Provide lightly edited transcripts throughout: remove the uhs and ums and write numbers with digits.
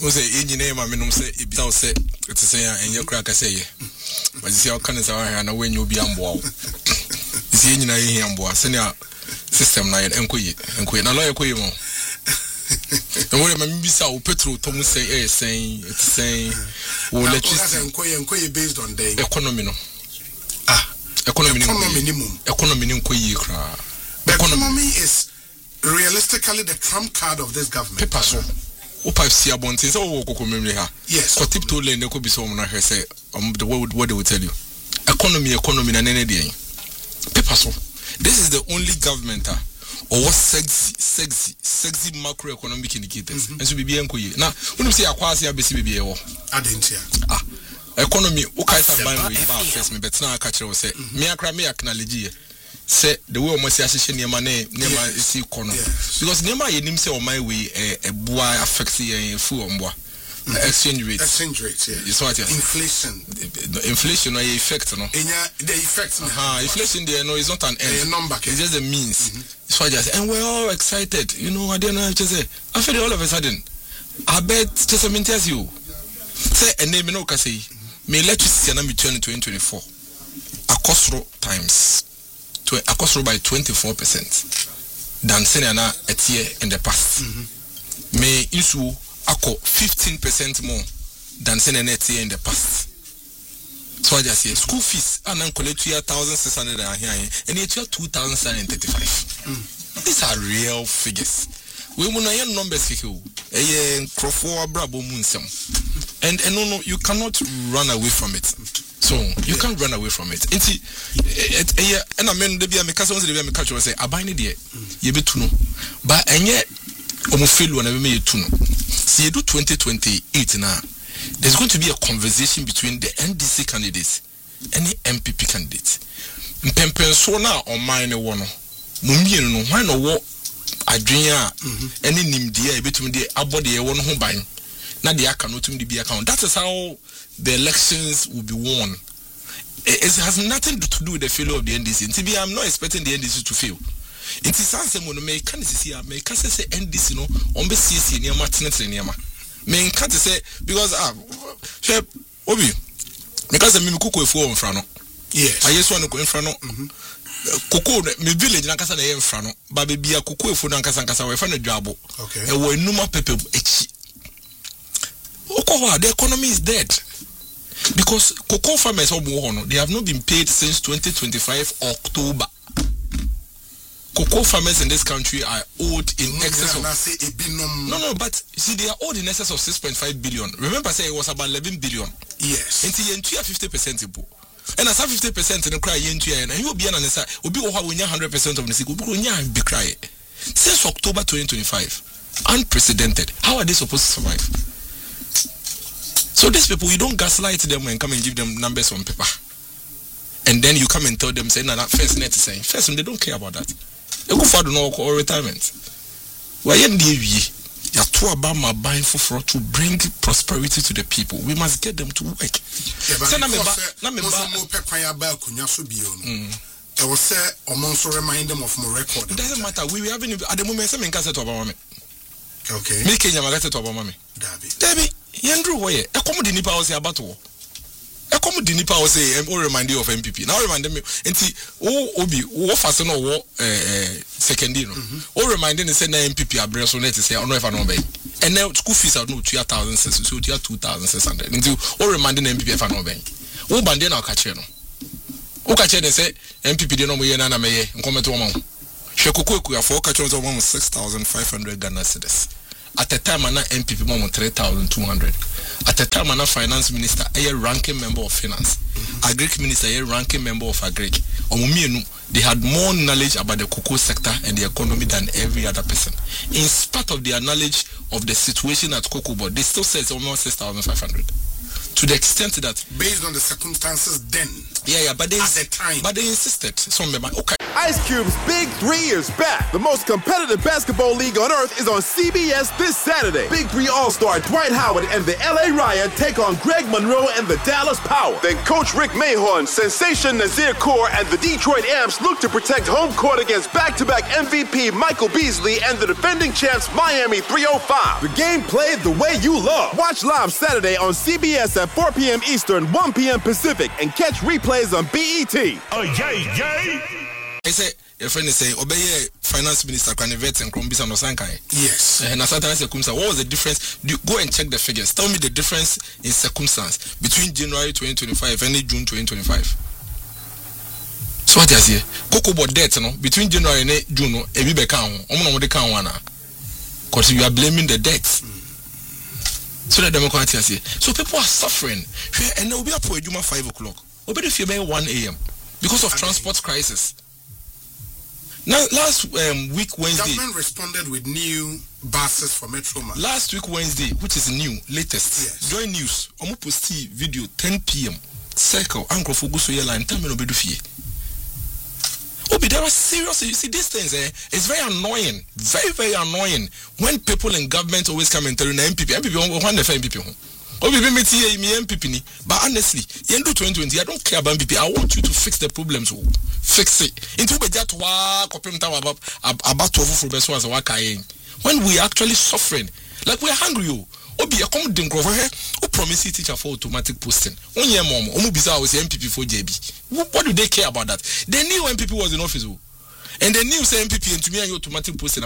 who say engineer ma menum say e bi say it say and your crack say ye but you see how can say na when you be ambo you see nyina ye ambo senior system na enkoyi na lawyer koyi mo and when me bisa o petrol to mu say it's saying o electricity enkoyi based on the economy no economy minimum economy enkoyi kra economy is realistically the trump card of this government. Paper so opa si abonte say wo kokko memre ha. Yes. Ko tip to le ne ko bi so mo na hwe say the what they will tell you. Economy na nene dey. Paper so. This is the only government or what sexy macroeconomic indicators. And so bibi enkoye. Na wonu say akwase abesi bibi e wo. Adentia. Economy o kai sa ban we ba first me betina aka kire wo say me akra me acknowledge say the way almost association niema is economy because niema yenim say on my way a boy affects the full omboa exchange rate yeah. What inflation no effect no the effect inflation there no is not an end number it's just a means it's what just and we're all excited I don't know what to say I feel all of a sudden I bet just a you say a name no say me electricity na me 2024 akosro times across by 24% than Senana at year in the past. May issue acco 15% more than Senana at year in the past. So I just say school fees and then collect 1,600 and it's 2,035. These are real figures. We will not numbers here. And no, you cannot run away from it. So you can't run away from it. And I mean, the be a mecasons, the catch was say, I buy it yet. You be to know. But and yet, feel when I made to know. See, you do 2028 now. There's going to be a conversation between the NDC candidates and the MPP candidates. Mpempen so now on mine one. Mumbi no why no what adwenya any nimdia between the abode one home buying. Now the account to be account. That is how the elections will be won. It has nothing to do with the failure of the NDC. I'm not expecting the NDC to fail. It is something when me can see say NDC no on be CC near Martinez near ma. Me can't say because Obi because me kuku efu on frano. Yes. I just want to go in frano. Kuku me village na kasa na ye frano. Ba be bia kuku efu na kasa we fa na dwabo. Okay. E wo enuma pepe echi. The economy is dead because cocoa farmers they have not been paid since 2025 October. Cocoa farmers in this country are owed in excess of no, but see they are owed in excess of 6.5 billion. Remember, say it was about 11 billion. Yes. Until you 50%, and as 50% in the cry, and you will be an answer. Will be 100% of the sick. Be cry since October 2025. Unprecedented. How are they supposed to survive? So these people, you don't gaslight them and come and give them numbers on paper. And then you come and tell them, say, no, that first net is saying. First, they don't care about that. They go for or retirement. Why you to Obama buying for to bring prosperity to the people. We must get them to work. It doesn't matter. We having at the moment some cassette to Obama. Okay. Me Kenya magazine to Obama. Debbie. Yandru way. Accommodate nipa was about to. Accommodate nipa was remind you of MPP. Now remind me. Enti obi fasten or second year. Reminding say na MPP address on it say I know if I know be. And now school fees are no 2,600 so 2,600. Enti reminding MPP if I know be. Bande na kache no. Kache dey say MPP dey no mo ye na me ye. Nkometo wo ma. Hwe kokoku ya for kache wo mo 6,500 Ghana cedis. At the time, I'm MPP mom 3,200. At the time, I'm finance minister, a ranking member of finance. Agric minister, a ranking member of agric. They had more knowledge about the cocoa sector and the economy than every other person. In spite of their knowledge of the situation at Cocoa Board, they still say it's almost 6,500. to the extent that based on the circumstances then. But they at the time. But they insisted. So okay. Ice Cube's Big 3 is back. The most competitive basketball league on earth is on CBS this Saturday. Big 3 All-Star Dwight Howard and the LA Riot take on Greg Monroe and the Dallas Power. Then Coach Rick Mahorn, Sensation Nazir Kaur, and the Detroit Amps look to protect home court against back-to-back MVP Michael Beasley and the defending champs Miami 305. The game played the way you love. Watch live Saturday on CBS at 4 p.m. Eastern, 1 p.m. Pacific, and catch replays on BET. Oh, yay! I say, your friend is saying, obey finance minister Kranevet and Krombisa no Sankai. Yes. And Asantana Sekumsa, what was the difference? Go and check the figures. Tell me the difference in circumstance between January 2025 and June 2025. So what is here? Cocoa bought debt, no? Between January and June, a bit count. Because you are blaming the debts. So that democracy is here. So people are suffering. And they'll be up for a Juma 5 o'clock. Or better if you 1 a.m. because of transport crisis. Now, last week Wednesday, government responded with new buses for Metro Man. Last week Wednesday, which is new, latest. Yes. Joy News, Omo posti video 10 p.m. Circle Uncle Foguso Airline 10 minutes bedufie. Obi, there are serious. You see, these things, it's very annoying, very annoying when people in government always come and tell you, MPP, one the MPP. Obi, me MPP ni. But honestly, you do 2020. I don't care about MPP. I want you to fix the problems. Fix it. Into when we are actually suffering, like we are hungry. Obi, a come who promise teacher for automatic posting. 1 year mom, was MPP for JB. What do they care about that? They knew MPP was in office, and they knew say MPP and to me and automatic posting.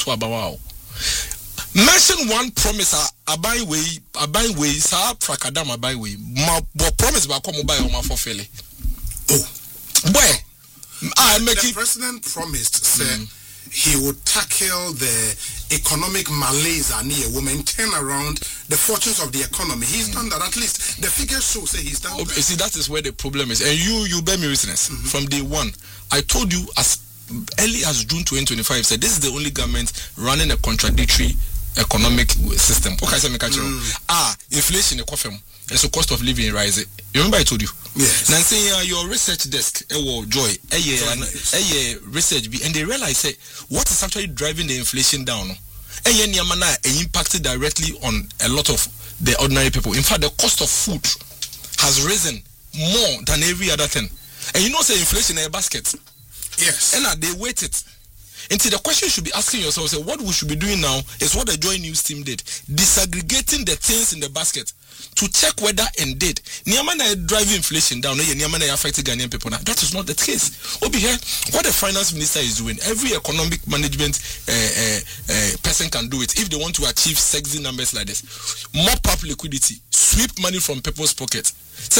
Mention one promise a buy way, sa prakadam a buy way. But promise ba come buy o ma fulfill. Oh, boy, I make the it. President promised, say he would tackle the economic malaise near women, turn around the fortunes of the economy. He's done that. At least the figures show say he's done that. See, that is where the problem is. And you bear me witness. From day one, I told you as early as June 2025, said this is the only government running a contradictory economic system. Okay, so inflation and so cost of living rising. You remember I told you? Yes. Now saying your research desk, Joy, research, and they realize what is actually driving the inflation down. Impacted directly on a lot of the ordinary people. In fact, the cost of food has risen more than every other thing. And you know, say inflation in a basket. Yes. And they wait it. Until the question you should be asking yourself, say, what we should be doing now is what the Joy News team did. Disaggregating the things in the basket to check whether indeed Niamana driving inflation down, Niamana affecting Ghanaian people now. That is not the case. Over here, what the finance minister is doing, every economic management person can do it if they want to achieve sexy numbers like this. Mop up liquidity, sweep money from people's pockets.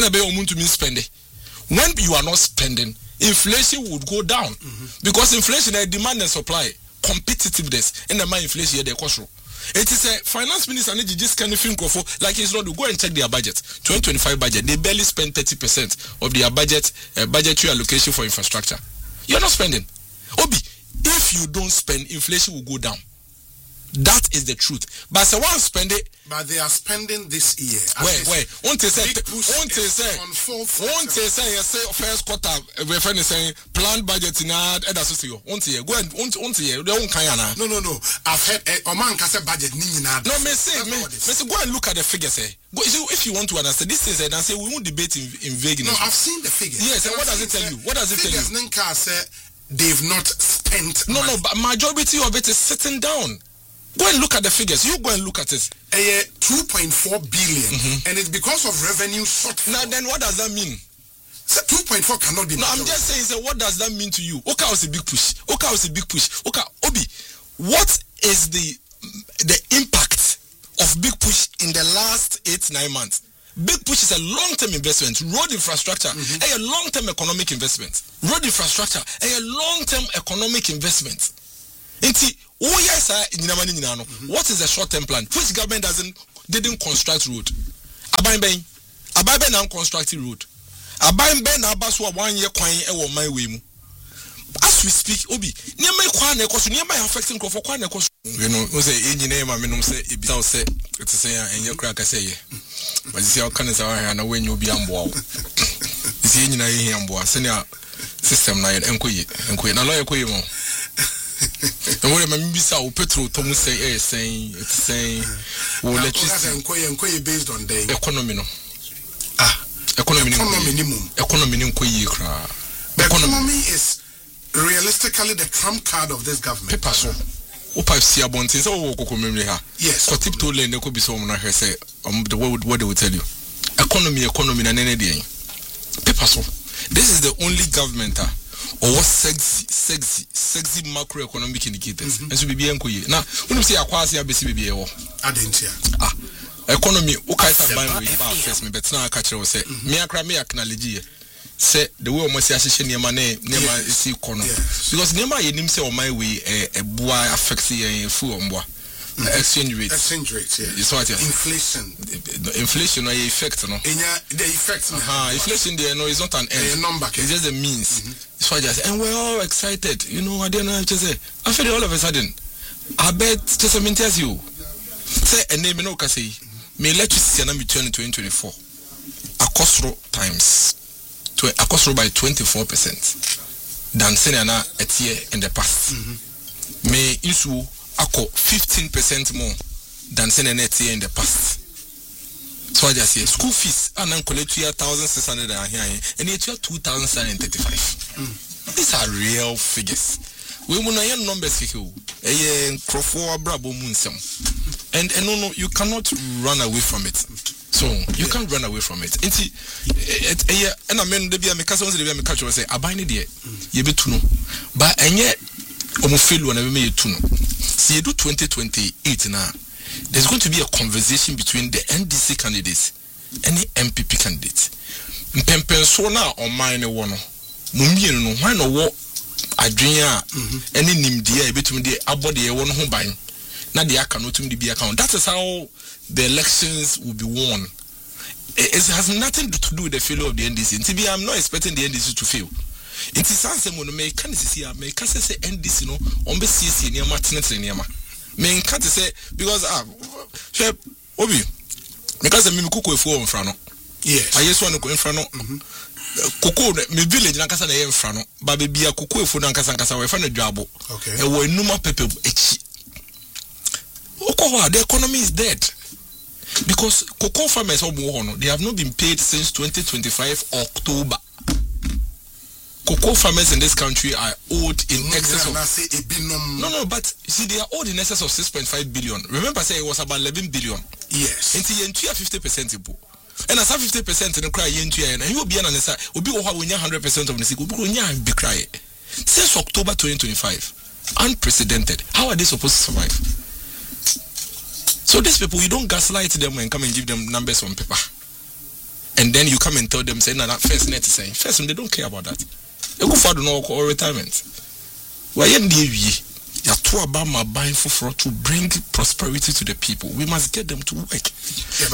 When you are not spending, inflation would go down because inflation is demand and supply, competitiveness, and the man inflation here they cost. It is a finance minister and just kind of think of like it's not to go and check their budget. 2025 budget, they barely spend 30% of their budget budgetary allocation for infrastructure. You're not spending. Obi, if you don't spend, inflation will go down. That is the truth. But so one spend it. But they are spending this year. Wait. Won't they say first quarter? We're saying planned budget in ad. That's what you want to hear. Go and No. I've heard Oman Kasa budget. No, go and look at the figures. Go, if you want to understand this is and say we won't debate in vagueness. No, I've seen the figures. Yes, and what does it tell you? What does it tell you? Ninka said they've not spent. No, but majority of it is sitting down. Go and look at the figures. You go and look at it. 2.4 billion, and it's because of revenue shortfall. Now, then what does that mean? So 2.4 cannot be. No, I'm just saying. So what does that mean to you? Okay, was a big push. Okay, Obi, what is the impact of big push in the last 8-9 months? Big push is a long-term investment. Road infrastructure, a long-term economic investment. Road infrastructure, a long-term economic investment. What is the short-term plan? Which government didn't construct road? Abai now constructing road. Abai now baswa 1 year coin ewo my way. As we speak, Obi, near my kwane kosu, near my affecting for kwane kosu. You know, say engineer, my say it say it's say and your crack say but you see how can I know when you be on board. You see, you know, here on board, senior system night and quit, and a lawyer quit. And when I saw Petro Thomas saying, well, let you say, based on the economy. Economy is realistically the trump card of this government. Paper so. Opa see about things. Oh, yes. What tip to learn? There could be someone here say, the what they will tell you. Economy, and any day. Paper so. This is the only government or what sexy macroeconomic indicators. And so be enkoye. Now, when you say akwasi abesi be wo. Adentia. Economy okay say ban we ba first me bet na catch say me akra me acknowledge say the way almost association niema na isi kono because niema ye nim say o my way boa affect ye fu omboa exchange rate yeah. So what inflation no effect no the effect inflation there no is not an end, a number it's just a means. So I just and we're all excited, you know. I don't know to say I feel all of a sudden I bet just maintains you say a name no can say may electricity na between 2024 akosro times akosro by 24% than senior na etie in the past. May issue ako 15% more than senior na etie in the past. So I just say school fees and then collect 1,600 and it's 2,735. These are real figures. We will not numbers here. And no, you cannot run away from it. So you can't run away from it. And I mean, the me catch say abine there. You be to know, but and yet, feel when I may to know. See, you do 2028 now. There's going to be a conversation between the NDC candidates and the MPP candidates. Mpempen so na on mine one. Mumbi no why no wo adwenya any nimdia between the abode e won ho ban. Na the aka no tum the be account. That is how the elections will be won. It has nothing to do with the failure of the NDC. Until I'm not expecting the NDC to fail. It is something when me can see me can say NDC no on be CC near Martinez near me can't say because Obi because me kuku efu on frano. Yes. I just want to go in frano. Kuku me village na kasa na ye frano. Ba be bia kuku efu na kasa we fa na dwabo. Okay. E wo enuma pepe echi. The economy is dead because cocoa farmers they have not been paid since 2025 October. Cocoa farmers in this country are owed in excess of no, but see they are owed in excess of 6.5 billion. Remember, say it was about 11 billion. Yes. Until you 50%, and as 50% in the cry, and you will be an answer. Will be 100% of the sick. Will be cry since October 2025. Unprecedented. How are they supposed to survive? So these people, you don't gaslight them and come and give them numbers on paper. And then you come and tell them, say, no, that first net is saying. First, they don't care about that. They go for no retirement. Why you are buying for to bring prosperity to the people. We must get them to work. It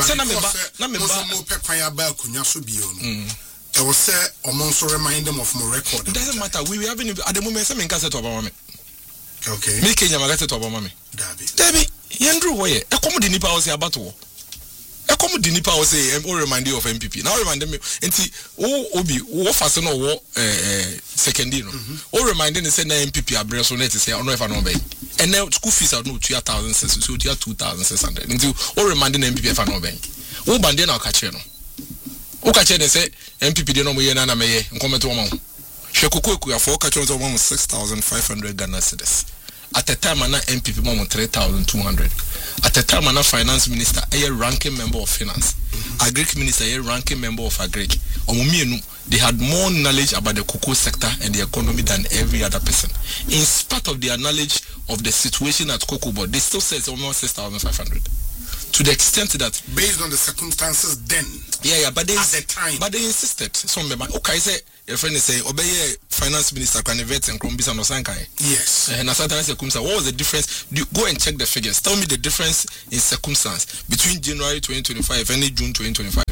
was remind them of more record. It doesn't matter. We having at the moment some cassette to Obama. Okay. Me Kenya magazette to Obama. Debbie, Yandru way. A comedy nipa was about to. A comedy nipa was a remind you of MPP. Now remind me and Obi fasten or second year. Or reminding the same MPP address on it to say I don't know if I know bay. And now school fees are no 2,600 so 2,600 until or reminding MPP if I know bay. Oh bandana I'll catch you. Okache they say MPP dey no moye na meye nkometo wo ma ho hwekuku ekuya for okache wo mo 6,500 Ghana cedis at the time na MPP mo 3,200 at the time na finance minister a ranking member of finance agric minister a ranking member of agric omumienu they had more knowledge about the cocoa sector and the economy than every other person in spite of their knowledge of the situation at cocoa board they still say it's almost 6,500 to the extent that based on the circumstances then but they at the time but they insisted so okay say your friend is saying obey finance minister can vet and Krombisa no sankai yes and sometimes what was the difference go and check the figures tell me the difference in circumstance between January 2025 and June 2025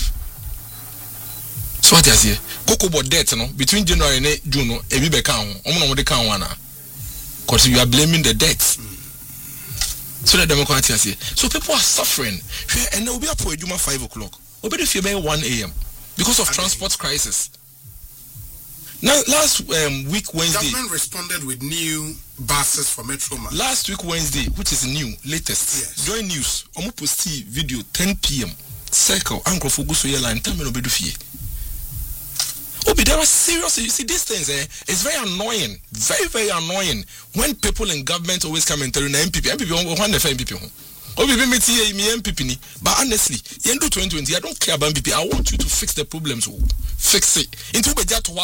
so what is here cocoa board debt no between January and June no e bi be kan ho omo no de kan ho na because you are blaming the debt so that democracy is here. So people are suffering. And there will be a poor 5 o'clock. Obedo fie by 1 a.m. because of transport crisis. Now, last week Wednesday, government responded with new buses for Metroma. Last week Wednesday, which is new, latest. Yes. Join news. Omo posti video 10 p.m. Circle Uncle Foguso airline. Tell me Obedo fie. Obi, there are serious. You see, these things. It's very annoying. Very, very annoying when people in government always come and tell you, MPP want the MPP. Obi, me MPP ni. But honestly, you do 2020. I don't care about MPP. I want you to fix the problems. Fix it. Into be just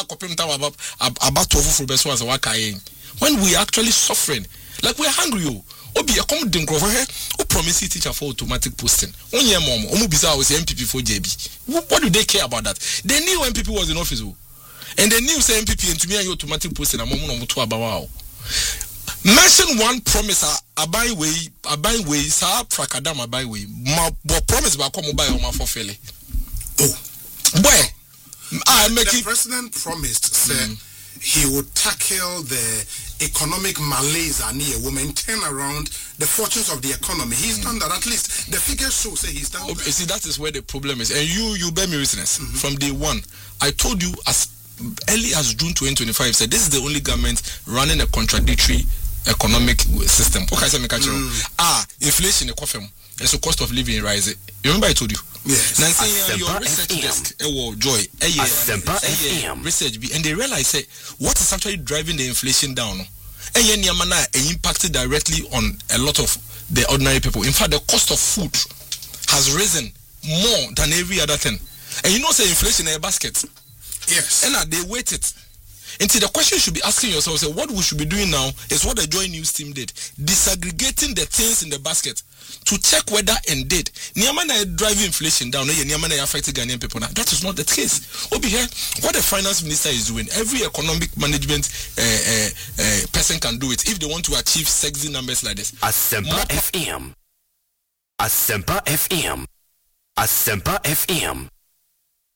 when we are actually suffering, like we are hungry. Obi, a common drink over here. Who promise teacher for automatic posting? 1 year mom. Omo bisa was MPP for JB. What do they care about that? They knew MPP was in office, and they knew say MPP and to me automatic posting. I'm on mention one promise. I buy way. Sa prakadam I buy way. But promise ba come buy on for fairly. Oh, boy. The president promised said he would tackle the economic malaise and a woman turn around the fortunes of the economy. He's done that. At least the figures show say he's done that. You see, that is where the problem is. And you bear me witness. From day one, I told you as early as June 2025, said this is the only government running a contradictory economic system. Okay, inflation is coughing, and so cost of living rising. You remember I told you? Yes. Now, your research desk, Joy, research be, and they realize what is actually driving the inflation down. Impacted directly on a lot of the ordinary people. In fact, the cost of food has risen more than every other thing. And you know, say inflation in a basket. Yes. And they weight it. And the question you should be asking yourself is what we should be doing now is what the Joy News team did. Disaggregating the things in the basket to check whether indeed Niamana driving inflation down, Niamana affecting Ghanaian people now. That is not the case. Obi here, what the finance minister is doing, every economic management person can do it if they want to achieve sexy numbers like this. Asempa FM. Asempa FM. Asempa FM.